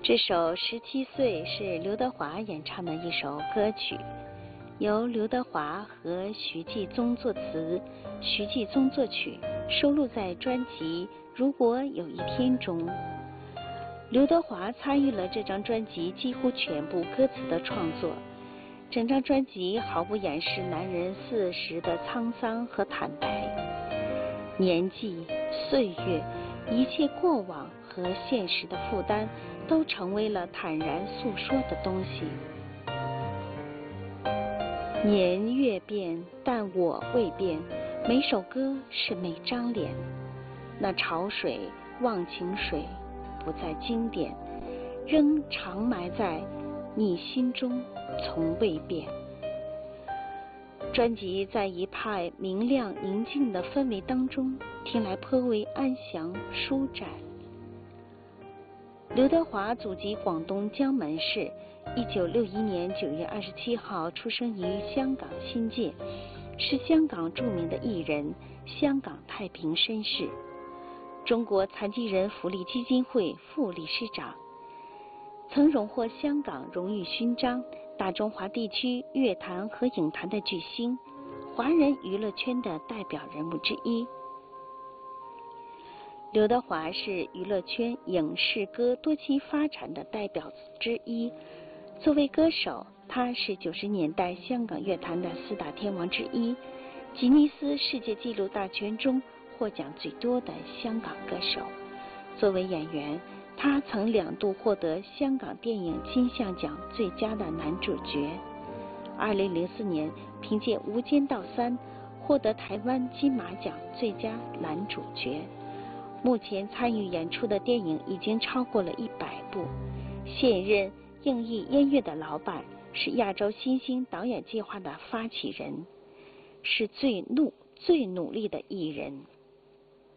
这首《17岁》是刘德华演唱的一首歌曲，由刘德华和徐继宗作词，徐继宗作曲，收录在专辑《如果有一天》中。刘德华参与了这张专辑几乎全部歌词的创作，整张专辑毫不掩饰男人40的沧桑和坦白。年纪、岁月，一切过往和现实的负担都成为了坦然诉说的东西。年月变，但我未变，每首歌是每张脸。那潮水忘情水不再经典，仍常埋在你心中，从未变。专辑在一派明亮宁静的氛围当中，听来颇为安详舒展。刘德华祖籍广东江门市，1961年9月27号出生于香港新界，是香港著名的艺人，香港太平绅士，中国残疾人福利基金会副理事长，曾荣获香港荣誉勋章、大中华地区乐坛和影坛的巨星，华人娱乐圈的代表人物之一。刘德华是娱乐圈影视歌多期发展的代表之一。作为歌手，他是90年代香港乐坛的4大天王之一，吉尼斯世界纪录大全中获奖最多的香港歌手。作为演员，他曾2度获得香港电影金像奖最佳的男主角。2004年凭借《无间道3》获得台湾金马奖最佳男主角。目前参与演出的电影已经超过了100部。现任映艺音乐的老板，是亚洲新星导演计划的发起人，是最努力的艺人。